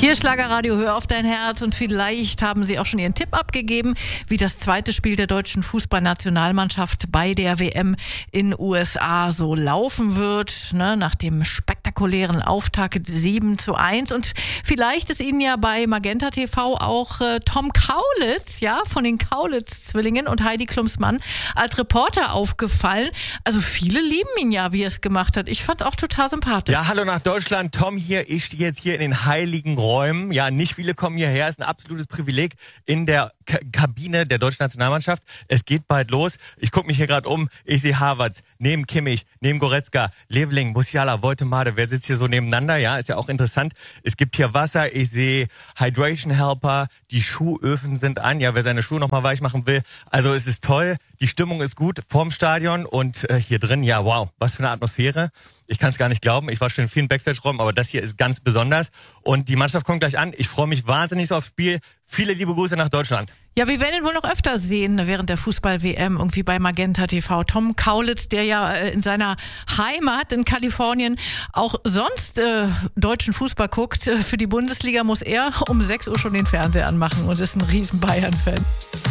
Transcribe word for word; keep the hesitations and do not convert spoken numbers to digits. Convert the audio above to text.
Hier Schlagerradio, hör auf dein Herz, und vielleicht haben Sie auch schon Ihren Tipp abgegeben, wie das zweite Spiel der deutschen Fußballnationalmannschaft bei der W M in U S A so laufen wird, ne, nach dem spektakulären Auftakt sieben zu eins. Und vielleicht ist Ihnen ja bei Magenta T V auch äh, Tom Kaulitz, ja, von den Kaulitz-Zwillingen und Heidi Klums-Mann als Reporter aufgefallen. Also viele lieben ihn ja, wie er es gemacht hat. Ich fand es auch total sympathisch. Ja, hallo nach Deutschland. Tom hier. Ich stehe jetzt hier in den heiligen Räumen. Ja, nicht viele kommen hierher. Es ist ein absolutes Privileg in der K- Kabine der deutschen Nationalmannschaft. Es geht bald los. Ich gucke mich hier gerade um. Ich sehe Havertz, neben Kimmich, neben Goretzka, Leveling, Musiala, Woltemade. Wer sitzt hier so nebeneinander? Ja, ist ja auch interessant. Es gibt hier Wasser. Ich sehe Hydration Helper. Die Schuhöfen sind an. Ja, wer seine Schuhe nochmal weich machen will. Also es ist toll. Die Stimmung ist gut vorm Stadion und äh, hier drin, ja, wow, was für eine Atmosphäre. Ich kann es gar nicht glauben. Ich war schon in vielen Backstage-Räumen, aber das hier ist ganz besonders. Und die Mannschaft kommt gleich an. Ich freue mich wahnsinnig so aufs Spiel. Viele liebe Grüße nach Deutschland. Ja, wir werden ihn wohl noch öfter sehen während der Fußball-W M, irgendwie bei Magenta T V. Tom Kaulitz, der ja äh, in seiner Heimat in Kalifornien auch sonst äh, deutschen Fußball guckt. Für die Bundesliga muss er um sechs Uhr schon den Fernseher anmachen und ist ein riesen Bayern-Fan.